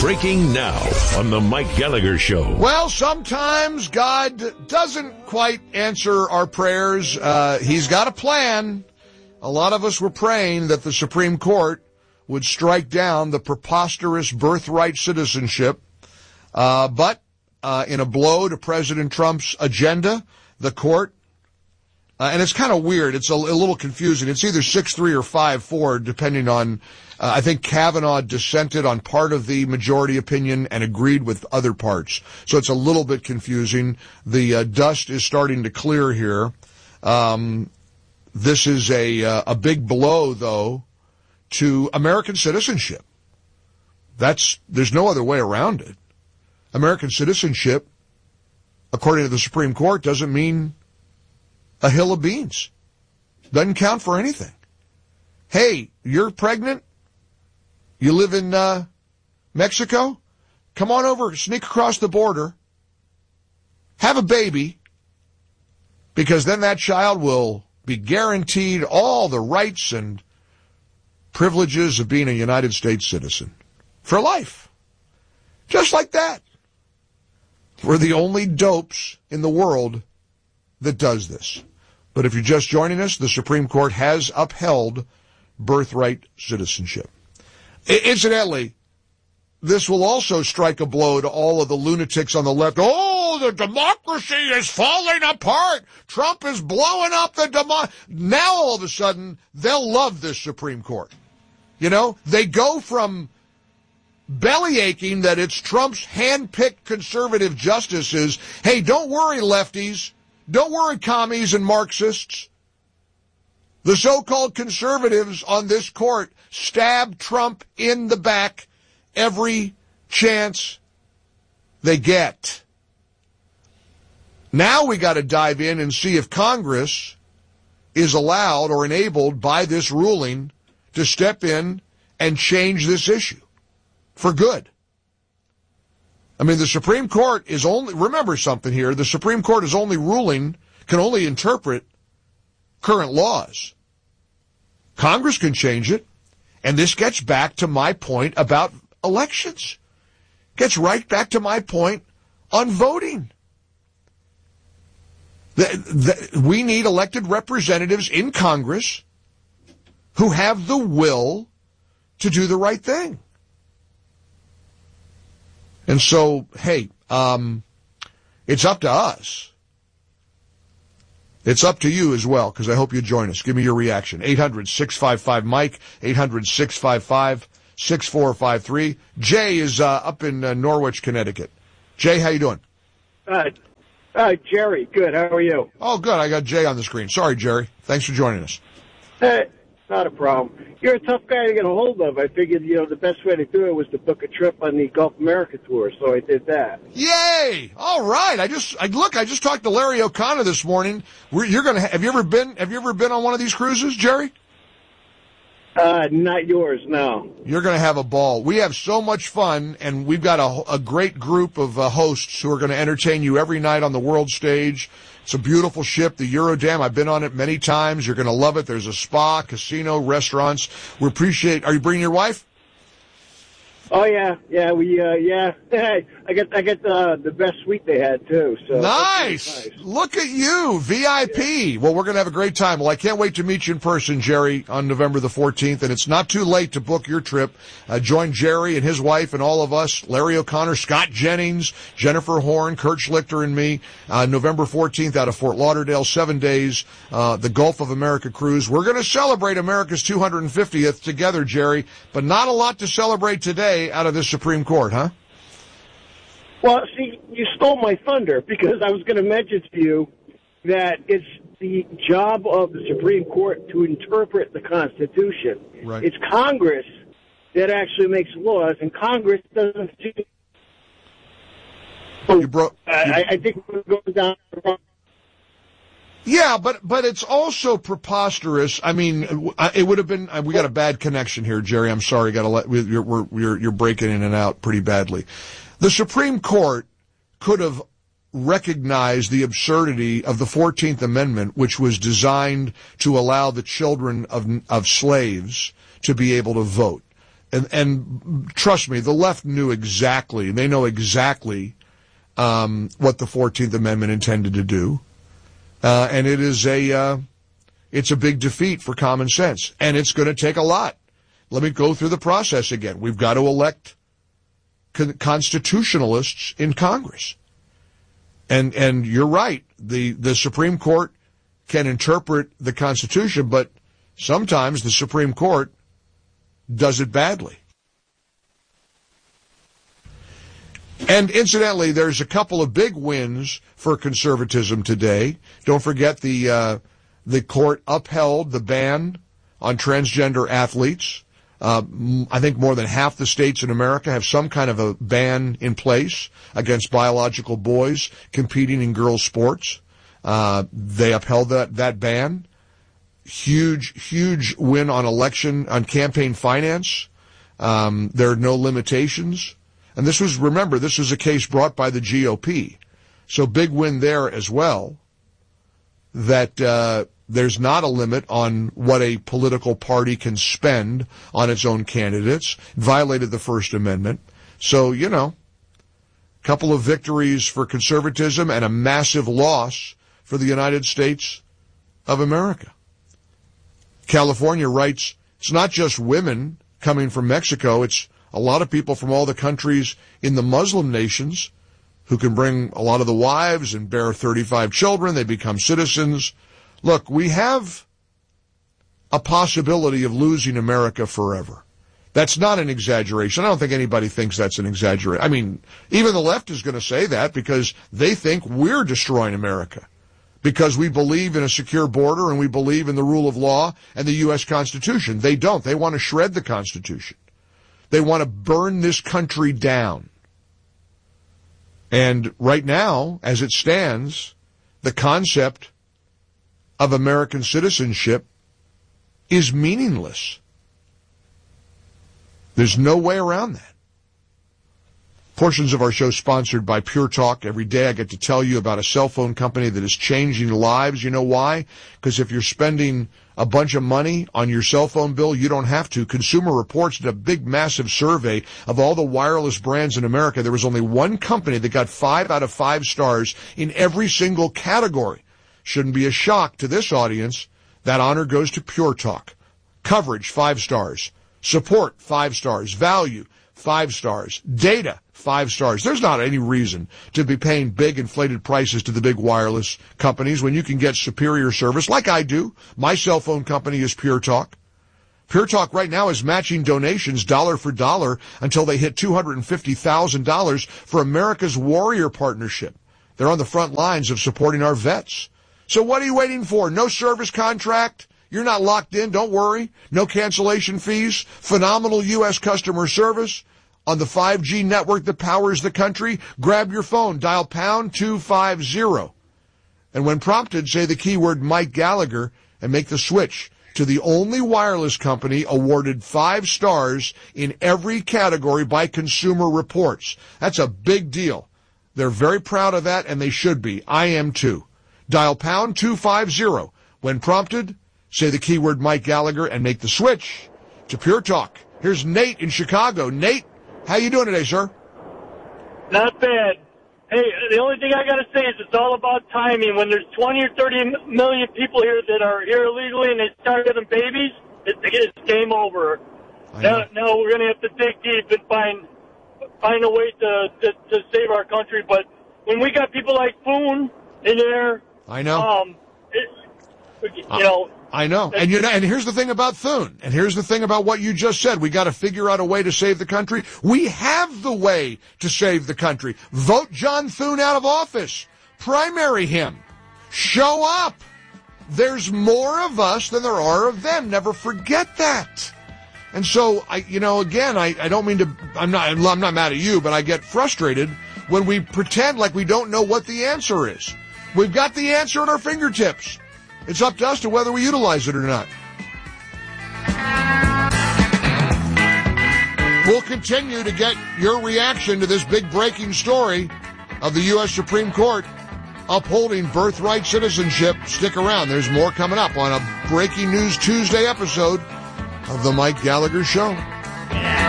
Breaking now on the Mike Gallagher Show. Well, sometimes God doesn't quite answer our prayers. He's got a plan. A lot of us were praying that the Supreme Court would strike down the preposterous birthright citizenship. But in a blow to President Trump's agenda, the court, and it's kind of weird. It's a little confusing. It's either 6-3 or 5-4, depending on, I think Kavanaugh dissented on part of the majority opinion and agreed with other parts. So it's a little bit confusing. The dust is starting to clear here. This is a big blow, though, to American citizenship. There's no other way around it. American citizenship, according to the Supreme Court, doesn't mean a hill of beans. Doesn't count for anything. Hey, you're pregnant? You live in Mexico? Come on over, sneak across the border, have a baby, because then that child will be guaranteed all the rights and privileges of being a United States citizen for life. Just like that. We're the only dopes in the world that does this. But if you're just joining us, the Supreme Court has upheld birthright citizenship. Incidentally, this will also strike a blow to all of the lunatics on the left. Oh, the democracy is falling apart. Trump is blowing up the democracy. Now, all of a sudden, they'll love this Supreme Court. You know, they go from bellyaching that it's Trump's hand-picked conservative justices. Hey, don't worry, lefties. Don't worry, commies and Marxists. The so-called conservatives on this court stab Trump in the back every chance they get. Now we got to dive in and see if Congress is allowed or enabled by this ruling to step in and change this issue for good. I mean, the Supreme Court is only, remember something here, the Supreme Court is only ruling, can only interpret current laws. Congress can change it, and this gets back to my point about elections. Gets right back to my point on voting. We need elected representatives in Congress who have the will to do the right thing. And so, hey, it's up to us. It's up to you as well, because I hope you join us. Give me your reaction. 800-655-MIKE, 800-655-6453. Jay is up in Norwich, Connecticut. Jay, how you doing? Jerry, good. How are you? Oh, good. I got Jay on the screen. Sorry, Jerry. Thanks for joining us. Not a problem. You're a tough guy to get a hold of. I figured, the best way to do it was to book a trip on the Gulf America tour, so I did that. Yay! All right. I just talked to Larry O'Connor this morning. Have you ever been on one of these cruises, Jerry? Not yours, no. You're going to have a ball. We have so much fun, and we've got a great group of hosts who are going to entertain you every night on the world stage. It's a beautiful ship, the Eurodam. I've been on it many times. You're going to love it. There's a spa, casino, restaurants. We appreciate. Are you bringing your wife? Oh yeah. I got the best suite they had too. So nice. Look at you, VIP. Yeah. Well, we're gonna have a great time. Well, I can't wait to meet you in person, Jerry, on November the 14th. And it's not too late to book your trip. Join Jerry and his wife and all of us, Larry O'Connor, Scott Jennings, Jennifer Horn, Kurt Schlichter, and me. November 14th out of Fort Lauderdale, 7 days. The Gulf of America cruise. We're gonna celebrate America's 250th together, Jerry, but not a lot to celebrate today out of the Supreme Court, huh? Well, see, you stole my thunder, because I was going to mention to you that it's the job of the Supreme Court to interpret the Constitution. Right. It's Congress that actually makes laws, and Congress doesn't see. I think we're going down the wrong. Yeah, but it's also preposterous. I mean, it would have been. We got a bad connection here, Jerry. I'm sorry. You're breaking in and out pretty badly. The Supreme Court could have recognized the absurdity of the 14th Amendment, which was designed to allow the children of slaves to be able to vote. and trust me, the left knew exactly, they know exactly what the 14th Amendment intended to do. And it is it's a big defeat for common sense. And it's going to take a lot. Let me go through the process again. We've got to elect constitutionalists in Congress. And you're right. The Supreme Court can interpret the Constitution, but sometimes the Supreme Court does it badly. And incidentally, there's a couple of big wins for conservatism today. Don't forget the court upheld the ban on transgender athletes. I think more than half the states in America have some kind of a ban in place against biological boys competing in girls' sports. They upheld that ban. Huge win on campaign finance. There are no limitations. And this was a case brought by the GOP. So big win there as well, that there's not a limit on what a political party can spend on its own candidates. Violated the First Amendment. So, a couple of victories for conservatism and a massive loss for the United States of America. California writes, it's not just women coming from Mexico, it's a lot of people from all the countries in the Muslim nations who can bring a lot of the wives and bear 35 children. They become citizens. Look, we have a possibility of losing America forever. That's not an exaggeration. I don't think anybody thinks that's an exaggeration. I mean, even the left is going to say that because they think we're destroying America because we believe in a secure border and we believe in the rule of law and the U.S. Constitution. They don't. They want to shred the Constitution. They want to burn this country down. And right now, as it stands, the concept of American citizenship is meaningless. There's no way around that. Portions of our show sponsored by Pure Talk. Every day I get to tell you about a cell phone company that is changing lives. You know why? Because if you're spending a bunch of money on your cell phone bill, you don't have to. Consumer Reports did a big, massive survey of all the wireless brands in America. There was only one company that got 5 out of 5 stars in every single category. Shouldn't be a shock to this audience. That honor goes to Pure Talk. Coverage, 5 stars. Support, 5 stars. Value, 5 stars. Data, 5 stars. There's not any reason to be paying big inflated prices to the big wireless companies when you can get superior service like I do. My cell phone company is Pure Talk. Pure Talk right now is matching donations dollar for dollar until they hit $250,000 for America's Warrior Partnership. They're on the front lines of supporting our vets. So what are you waiting for? No service contract? You're not locked in, don't worry. No cancellation fees. Phenomenal U.S. customer service on the 5G network that powers the country. Grab your phone, dial pound 250. And when prompted, say the keyword Mike Gallagher and make the switch to the only wireless company awarded 5 stars in every category by Consumer Reports. That's a big deal. They're very proud of that, and they should be. I am too. Dial pound 250. When prompted, say the keyword Mike Gallagher and make the switch to Pure Talk. Here's Nate in Chicago. Nate, how you doing today, sir? Not bad. Hey, the only thing I got to say is it's all about timing. When there's 20 or 30 million people here that are here illegally and they start having babies, it's game over. Now we're going to have to dig deep and find a way to save our country. But when we got people like Foon in there, I know. I know. And and here's the thing about Thune. And here's the thing about what you just said. We got to figure out a way to save the country. We have the way to save the country. Vote John Thune out of office. Primary him. Show up. There's more of us than there are of them. Never forget that. And so, I don't mean to, I'm not mad at you, but I get frustrated when we pretend like we don't know what the answer is. We've got the answer at our fingertips. It's up to us to whether we utilize it or not. We'll continue to get your reaction to this big breaking story of the U.S. Supreme Court upholding birthright citizenship. Stick around. There's more coming up on a Breaking News Tuesday episode of The Mike Gallagher Show.